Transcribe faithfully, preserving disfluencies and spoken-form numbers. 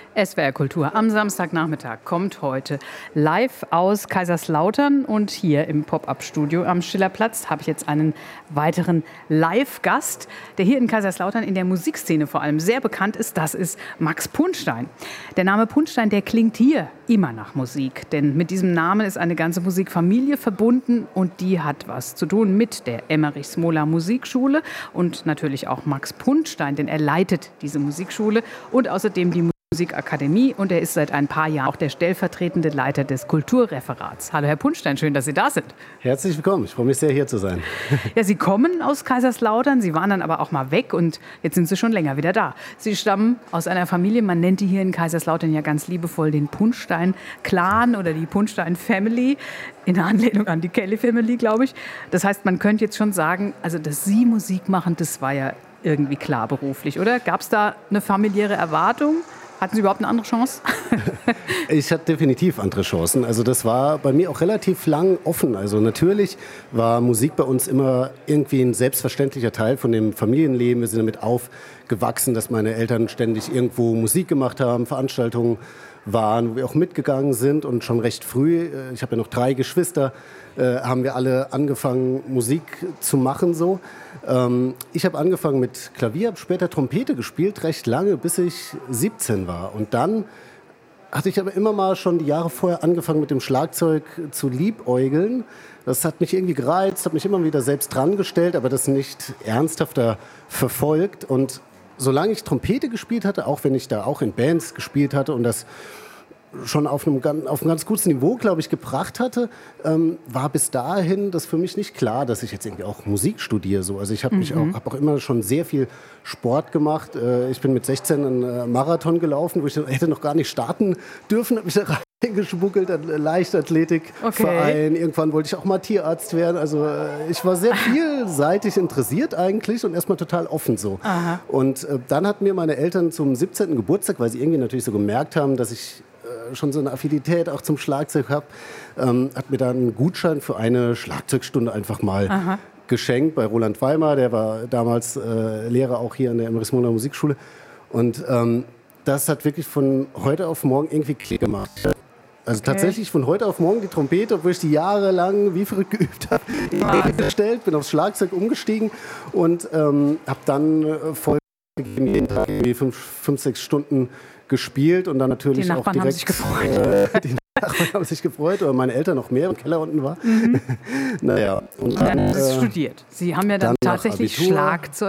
S W R Kultur am Samstagnachmittag kommt heute live aus Kaiserslautern, und hier im Pop-up-Studio am Schillerplatz habe ich jetzt einen weiteren Live-Gast, der hier in Kaiserslautern in der Musikszene vor allem sehr bekannt ist. Das ist Max Punstein. Der Name Punstein, der klingt hier immer nach Musik, denn mit diesem Namen ist eine ganze Musikfamilie verbunden, und die hat was zu tun mit der Emmerich-Smola Musikschule und natürlich auch Max Punstein, denn er leitet diese Musikschule und außerdem die Musikakademie, und er ist seit ein paar Jahren auch der stellvertretende Leiter des Kulturreferats. Hallo Herr Punstein, schön, dass Sie da sind. Herzlich willkommen, ich freue mich sehr, hier zu sein. Ja, Sie kommen aus Kaiserslautern, Sie waren dann aber auch mal weg und jetzt sind Sie schon länger wieder da. Sie stammen aus einer Familie, man nennt die hier in Kaiserslautern ja ganz liebevoll den Punstein-Clan oder die Punstein-Family, in Anlehnung an die Kelly-Family, glaube ich. Das heißt, man könnte jetzt schon sagen, also dass Sie Musik machen, das war ja irgendwie klar beruflich, oder? Gab es da eine familiäre Erwartung? Hatten Sie überhaupt eine andere Chance? Ich hatte definitiv andere Chancen. Also das war bei mir auch relativ lang offen. Also natürlich war Musik bei uns immer irgendwie ein selbstverständlicher Teil von dem Familienleben. Wir sind damit aufgewachsen, dass meine Eltern ständig irgendwo Musik gemacht haben, Veranstaltungen waren, wo wir auch mitgegangen sind, und schon recht früh, ich habe ja noch drei Geschwister, äh, haben wir alle angefangen, Musik zu machen. So. Ähm, ich habe angefangen mit Klavier, habe später Trompete gespielt, recht lange, bis ich siebzehn war. Und dann hatte ich aber immer mal schon die Jahre vorher angefangen, mit dem Schlagzeug zu liebäugeln. Das hat mich irgendwie gereizt, habe mich immer wieder selbst dran gestellt, aber das nicht ernsthafter verfolgt. Und solange ich Trompete gespielt hatte, auch wenn ich da auch in Bands gespielt hatte und das schon auf einem, auf einem ganz guten Niveau, glaube ich, gebracht hatte, ähm, war bis dahin das für mich nicht klar, dass ich jetzt irgendwie auch Musik studiere. So. Also ich habe mich Mhm. auch, hab auch immer schon sehr viel Sport gemacht. Äh, ich bin mit sechzehn einen äh, Marathon gelaufen, wo ich hätte noch gar nicht starten dürfen, habe mich da reingeschmuggelt, an Leichtathletikverein. Okay. Irgendwann wollte ich auch mal Tierarzt werden. Also äh, ich war sehr vielseitig interessiert eigentlich und erstmal total offen so. Aha. Und äh, dann hatten mir meine Eltern zum siebzehnten Geburtstag, weil sie irgendwie natürlich so gemerkt haben, dass ich schon so eine Affinität auch zum Schlagzeug habe, ähm, hat mir dann einen Gutschein für eine Schlagzeugstunde einfach mal Aha. geschenkt bei Roland Weimar, der war damals äh, Lehrer auch hier an der Emmerich-Smola Musikschule, und ähm, das hat wirklich von heute auf morgen irgendwie Klick gemacht. Also tatsächlich von heute auf morgen die Trompete, obwohl ich die jahrelang wie verrückt geübt habe, gestellt, bin aufs Schlagzeug umgestiegen und ähm, habe dann äh, voll jeden Tag fünf, fünf, sechs Stunden gespielt und dann natürlich die Nachbarn auch direkt. Haben sich gefreut. Äh, die Nachbarn haben sich gefreut, oder meine Eltern noch mehr im Keller unten war. Mhm. Naja. Und dann haben Sie äh, studiert. Sie haben ja dann, dann tatsächlich Schlagzeug